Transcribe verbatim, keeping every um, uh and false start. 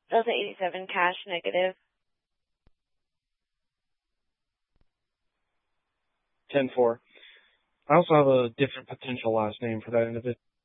Delta eighty-seven, cash negative. ten four. I also have a different potential last name for that individual.